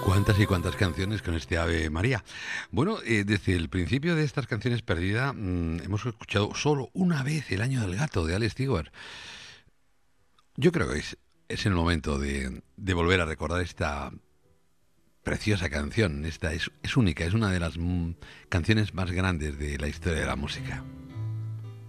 Cuántas y cuántas canciones con este Ave María. Bueno, desde el principio de estas canciones perdidas hemos escuchado solo una vez El año del gato de Alex Stewart. Yo creo que es el momento de volver a recordar esta preciosa canción. Esta es única, es una de las canciones más grandes de la historia de la música.